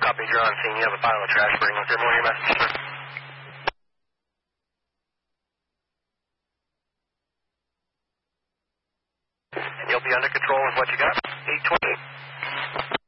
Copy, you're on scene. You have a pile of trash burning. Was there more of your message, sir? You'll be under control with what you got. 820.